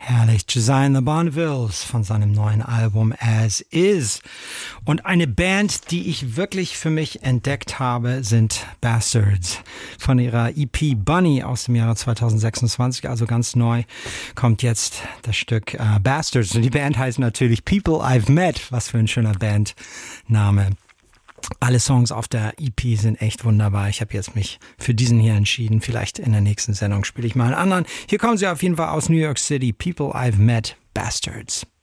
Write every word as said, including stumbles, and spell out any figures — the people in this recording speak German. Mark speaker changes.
Speaker 1: Herrlich, Josiah and the Bonnevilles von seinem neuen Album As Is. Und eine Band, die ich wirklich für mich entdeckt habe, sind Bastards. Von ihrer E P Bunny aus dem Jahre zweitausendsechsundzwanzig, also ganz neu, kommt jetzt das Stück äh, Bastards. Und die Band heißt natürlich People I've Met. Was für ein schöner Bandname. Alle Songs auf der E P sind echt wunderbar. Ich habe jetzt mich für diesen hier entschieden. Vielleicht in der nächsten Sendung spiele ich mal einen anderen. Hier kommen sie auf jeden Fall aus New York City. People I've Met, Bastards.